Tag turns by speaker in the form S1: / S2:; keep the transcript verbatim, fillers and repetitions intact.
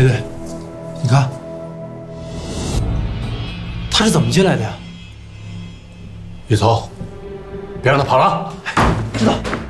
S1: 雷队，你看，他是怎么进来的呀？
S2: 雨桐，别让他跑了。
S1: 知道。